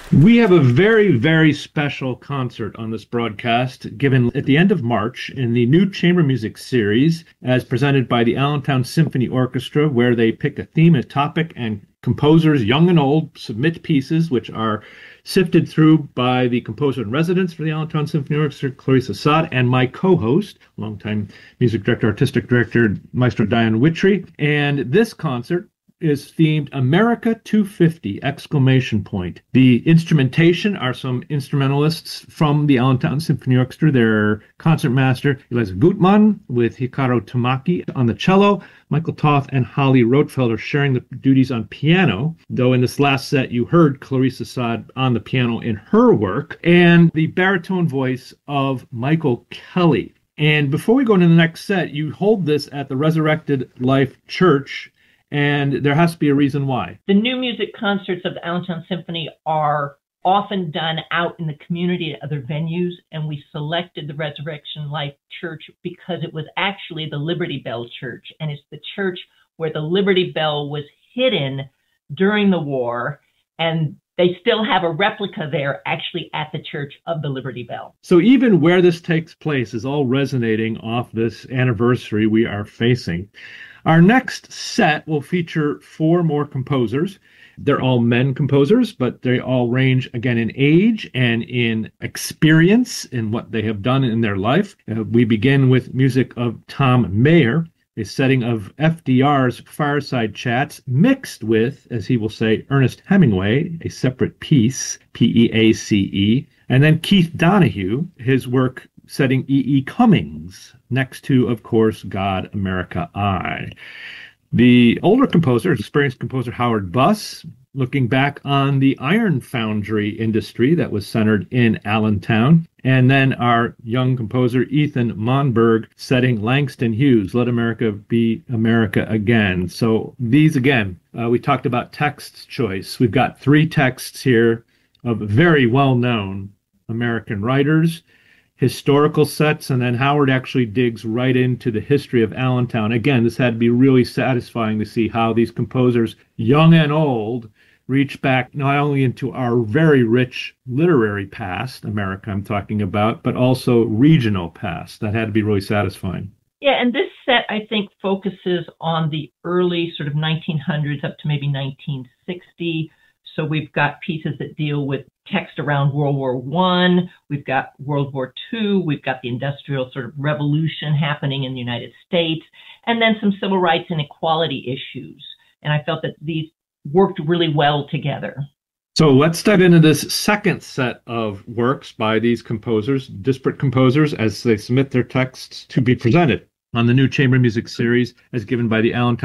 We have a very, very special concert on this broadcast given at the end of March in the new chamber music series as presented by the Allentown Symphony Orchestra, where they pick a theme, a topic, and composers, young and old, submit pieces which are sifted through by the composer in residence for the Allentown Symphony Orchestra, Clarissa Saad, and my co-host, longtime music director, artistic director, Maestro Diane Witry. And this concert is themed America 250 exclamation point. The instrumentation are some instrumentalists from the Allentown Symphony Orchestra. Their concertmaster Eliza Gutmann with Hikaru Tamaki on the cello, Michael Toth and Holly Rotfelder sharing the duties on piano, though in this last set you heard Clarissa Saad on the piano in her work, and the baritone voice of Michael Kelly. And before we go into the next set, you hold this at the Resurrected Life Church, and there has to be a reason why. The new music concerts of the Allentown Symphony are often done out in the community at other venues, and we selected the Resurrection Life Church because it was actually the Liberty Bell Church, and it's the church where the Liberty Bell was hidden during the war, and they still have a replica there actually at the Church of the Liberty Bell. So even where this takes place is all resonating off this anniversary we are facing. Our next set will feature four more composers. They're all men composers, but they all range, again, in age and in experience in what they have done in their life. We begin with music of Tom Mayer, a setting of FDR's Fireside Chats, mixed with, as he will say, Ernest Hemingway, a separate piece, Peace. And then Keith Donahue, his work setting E.E. Cummings, next to, of course, God, America, I. The older composer, experienced composer Howard Buss, looking back on the iron foundry industry that was centered in Allentown. And then our young composer, Ethan Monberg, setting Langston Hughes, Let America Be America Again. So these, again, we talked about text choice. We've got three texts here of very well-known American writers, historical sets, and then Howard actually digs right into the history of Allentown. Again, this had to be really satisfying to see how these composers, young and old, reach back not only into our very rich literary past, America I'm talking about, but also regional past. That had to be really satisfying. Yeah, and this set, I think, focuses on the early sort of 1900s up to maybe 1960. So we've got pieces that deal with text around World War I, we've got World War II, we've got the industrial sort of revolution happening in the United States, and then some civil rights and equality issues. And I felt that these worked really well together. So let's dive into this second set of works by these composers, disparate composers, as they submit their texts to be presented on the new chamber music series as given by the Allentown